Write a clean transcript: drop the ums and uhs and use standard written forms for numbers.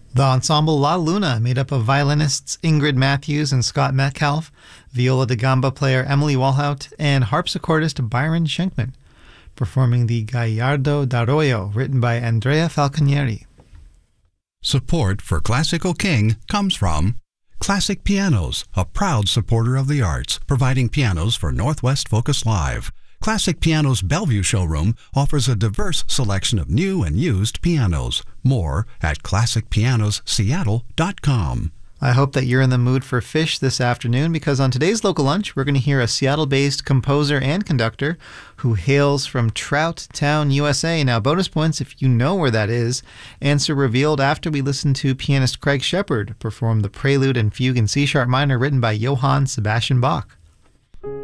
The ensemble La Luna, made up of violinists Ingrid Matthews and Scott Metcalf, viola da gamba player Emily Walhout, and harpsichordist Byron Schenkman, performing the Gallardo d'Arroyo, written by Andrea Falconieri. Support for Classical King comes from Classic Pianos, a proud supporter of the arts, providing pianos for Northwest Focus Live. Classic Pianos Bellevue showroom offers a diverse selection of new and used pianos. More at classicpianosseattle.com. I hope that you're in the mood for fish this afternoon, because on today's Local Lunch, we're going to hear a Seattle-based composer and conductor who hails from Trout Town, USA. Now, bonus points if you know where that is. Answer revealed after we listen to pianist Craig Shepard perform the Prelude and Fugue in C-sharp minor written by Johann Sebastian Bach.